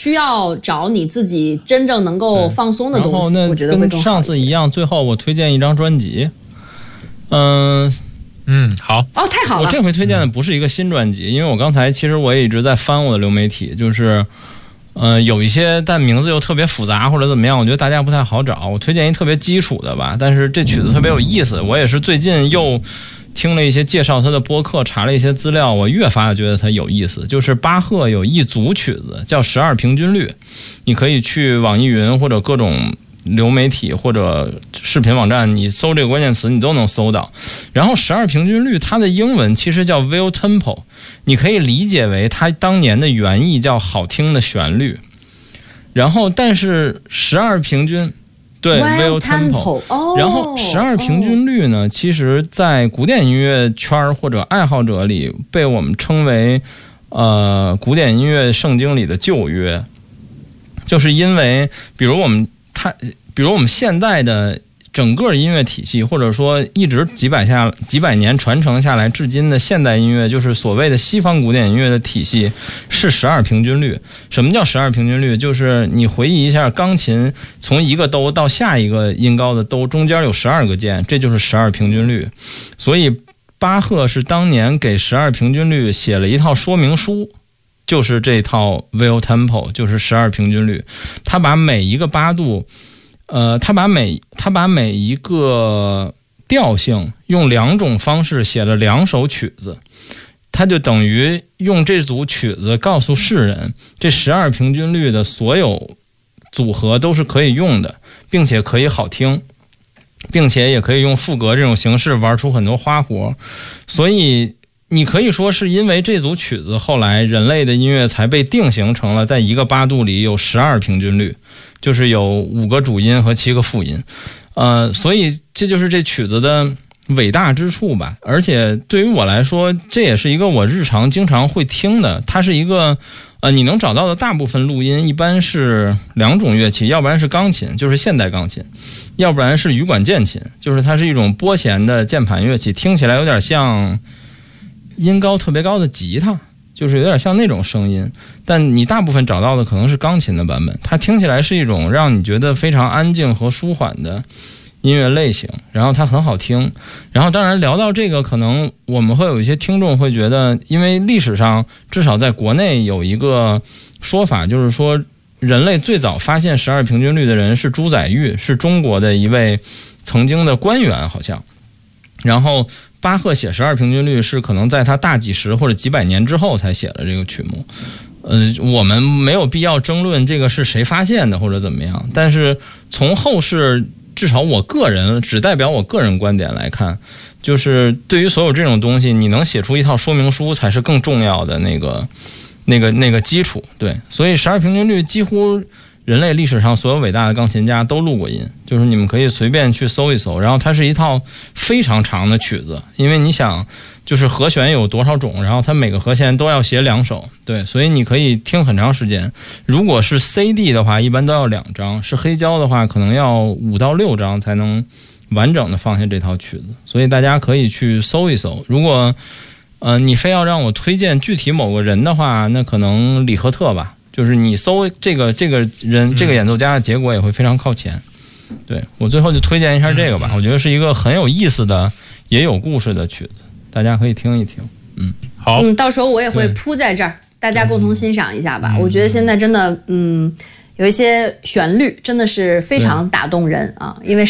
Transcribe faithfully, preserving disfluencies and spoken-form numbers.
需要找你自己真正能够放松的东西，我觉得会更好一些。 上次一样，最后我推荐一张专辑，嗯。 嗯，好哦，太好了！ 我这回推荐的不是一个新专辑，因为我刚才其实我也一直在翻我的流媒体，就是，呃，有一些但名字又特别复杂或者怎么样，我觉得大家不太好找。我推荐一特别基础的吧，但是这曲子特别有意思。我也是最近又听了一些介绍他的播客，查了一些资料，我越发觉得它有意思。就是巴赫有一组曲子叫十二平均律，你可以去网易云或者各种流媒体或者视频网站，你搜这个关键词你都能搜到。然后十二平均律它的英文其实叫 Will Tempo， 你可以理解为它当年的原意叫好听的旋律。然后但是十二平均对 Will Tempo， 然后十二平均律呢，其实在古典音乐圈或者爱好者里被我们称为呃古典音乐圣经里的旧约，就是因为比如我们它，比如我们现代的整个音乐体系，或者说一直几百下几百年传承下来至今的现代音乐，就是所谓的西方古典音乐的体系，是十二平均律。什么叫十二平均律？就是你回忆一下，钢琴从一个哆到下一个音高的哆中间有十二个键，这就是十二平均律。所以巴赫是当年给十二平均律写了一套说明书。就是这套 Will Tempo， 就是十二平均律，他把每一个八度，呃，他把每他把每一个调性用两种方式写了两首曲子，他就等于用这组曲子告诉世人，这十二平均律的所有组合都是可以用的，并且可以好听，并且也可以用赋格这种形式玩出很多花活，所以。你可以说是因为这组曲子后来人类的音乐才被定型成了在一个八度里有十二平均律，就是有五个主音和七个副音，呃，所以这就是这曲子的伟大之处吧。而且对于我来说，这也是一个我日常经常会听的，它是一个呃你能找到的大部分录音一般是两种乐器，要不然是钢琴，就是现代钢琴，要不然是羽管键琴，就是它是一种拨弦的键盘乐器，听起来有点像音高特别高的吉他，就是有点像那种声音，但你大部分找到的可能是钢琴的版本，它听起来是一种让你觉得非常安静和舒缓的音乐类型，然后它很好听。然后当然聊到这个，可能我们会有一些听众会觉得，因为历史上至少在国内有一个说法，就是说人类最早发现十二平均律的人是朱载堉，是中国的一位曾经的官员好像。然后巴赫写十二平均律是可能在他大几十或者几百年之后才写了这个曲目，呃，我们没有必要争论这个是谁发现的或者怎么样，但是从后世至少我个人只代表我个人观点来看，就是对于所有这种东西，你能写出一套说明书才是更重要的那个那个那个基础。对，所以十二平均律几乎人类历史上所有伟大的钢琴家都录过音，就是你们可以随便去搜一搜。然后它是一套非常长的曲子，因为你想就是和弦有多少种，然后它每个和弦都要写两首，对，所以你可以听很长时间。如果是 C D 的话，一般都要两张，是黑胶的话可能要五到六张才能完整的放下这套曲子，所以大家可以去搜一搜。如果呃你非要让我推荐具体某个人的话，那可能李赫特吧，就是你搜这个这个人这个演奏家的结果也会非常靠前。对，我最后就推荐一下这个吧，我觉得是一个很有意思的也有故事的曲子，大家可以听一听。嗯， 好， 嗯，到时候我也会铺在这儿，大家共同欣赏一下吧。我觉得现在真的，嗯，有一些旋律真的是非常打动人啊，因为